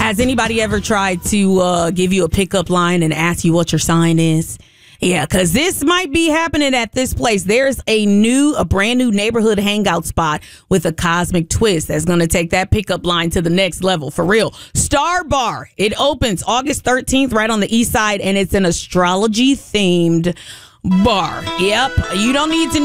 Has anybody ever tried to give you a pickup line and ask you what your sign is? Yeah, because this might be happening at this place. There's a brand new neighborhood hangout spot with a cosmic twist that's going to take that pickup line to the next level. For real. Star Bar. It opens August 13th right on the east side, and it's an astrology-themed bar. Yep. You don't need to know